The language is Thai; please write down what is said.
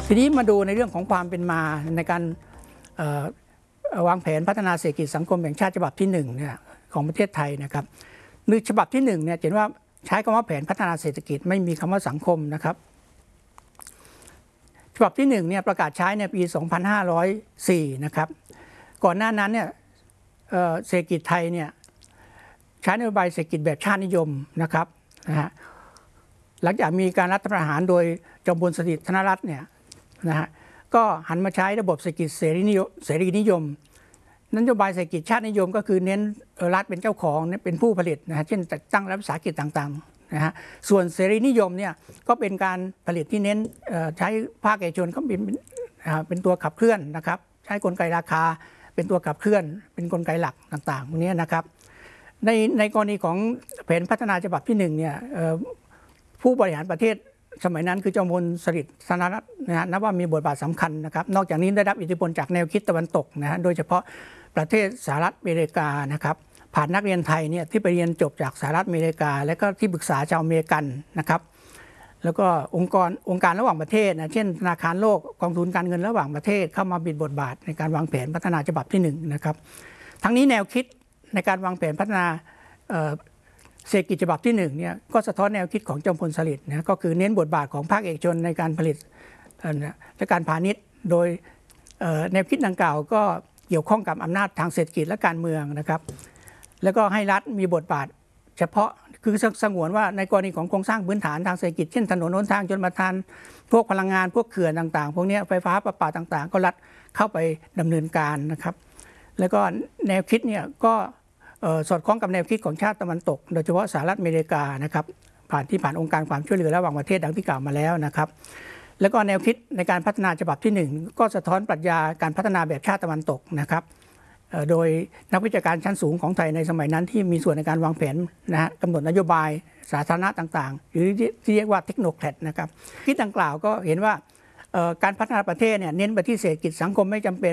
ทีนี้มาดูในเรื่องของความเป็นมาในการวางแผนพัฒนาเศรษฐกิจสังคมแห่งชาติฉบับที่1เนี่ยของประเทศไทยนะครับในฉบับที่1เนี่ยเห็นว่าใช้คำว่าแผนพัฒนาเศรษฐกิจไม่มีคำว่าสังคมนะครับฉบับที่1เนี่ยประกาศใช้ในปี 2504 นะครับก่อนหน้านั้นเนี่ยเศรษฐกิจไทยเนี่ยใช้นโยบายเศรษฐกิจแบบชาตินิยมนะครับนะฮะหลังจากมีการรัฐประหารโดยจอมพลสฤษดิ์ธนรัตน์เนี่ยนะฮะก็หันมาใช้ระบบเศรษฐกิจเสรีนิยมนโยบายเศรษฐกิจชาตินิยมก็คือเน้นรัฐเป็นเจ้าของเป็นผู้ผลิตนะฮะเช่นตั้งรัฐวิสาหกิจต่างๆนะฮะส่วนเสรีนิยมเนี่ยก็เป็นการผลิตที่เน้นใช้ภาคเอกชนก็เป็นตัวขับเคลื่อนนะครับใช้กลไกราคาเป็นตัวขับเคลื่อนเป็นกลไกหลักต่างๆพวกนี้นะครับในกรณีของแผนพัฒนาฉบับที่1เนี่ยผู้บริหารประเทศสมัยนั้นคือจอมพลสฤษดิ์ธนรัตน์นะฮะนับว่ามีบทบาทสำคัญนะครับนอกจากนี้ได้รับอิทธิพลจากแนวคิดตะวันตกนะฮะโดยเฉพาะประเทศสหรัฐอเมริกานะครับผ่านนักเรียนไทยเนี่ยที่ไปเรียนจบจากสหรัฐอเมริกาและก็ที่ปรึกษาชาวอเมริกันนะครับแล้วก็องค์การระหว่างประเทศนะเช่นธนาคารโลกกองทุนการเงินระหว่างประเทศเข้ามามีบทบาทในการวางแผนพัฒนาฉบับที่1นะครับทั้งนี้แนวคิดในการวางแผนพัฒนาเศรษฐกิจฉบับที่1เนี่ยก็สะท้อนแนวคิดของจอมพลสฤษดิ์นะก็คือเน้นบทบาทของภาคเอกชนในการผลิตและการพาณิชย์โดยแนวคิดดังกล่าวก็เกี่ยวข้องกับอำนาจทางเศรษฐกิจและการเมืองนะครับแล้วก็ให้รัฐมีบทบาทเฉพาะคือสงวนว่าในกรณีของโครงสร้างพื้นฐานทางเศรษฐกิจเช่นถนนหนทางชลประทานพวกพลังงานพวกเขื่อนต่างๆพวกนี้ไฟฟ้าประปาต่างๆก็รัฐเข้าไปดำเนินการนะครับแล้วก็แนวคิดเนี่ยก็สอดคล้องกับแนวคิดของชาติตะวันตกโดยเฉพาะสหรัฐอเมริกานะครับผ่านองค์การความช่วยเหลือระหว่างประเทศดังที่กล่าวมาแล้วนะครับแล้วก็แนวคิดในการพัฒนาฉบับที่1ก็สะท้อนปรัชญาการพัฒนาแบบชาติตะวันตกนะครับโดยนักวิชาการชั้นสูงของไทยในสมัยนั้นที่มีส่วนในการวางแผนนะฮะกำหนดนโยบายสาธารณะต่างๆหรือที่เรียกว่าเทคโนแครดนะครับคิดดังกล่าวก็เห็นว่าการพัฒนาประเทศเนี่ยเน้นไปที่เศรษฐกิจสังคมไม่จำเป็น